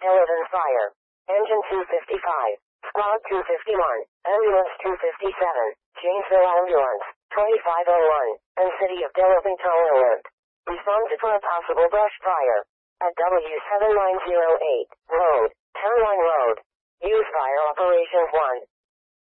Delavan Fire. Engine 255. Squad 251. Ambulance 257. Janesville Ambulance. 2501. And City of Delavan Tower Alert. Responded for a possible brush fire. At W7908. Road. Town Line Road. Use Fire Operations 1.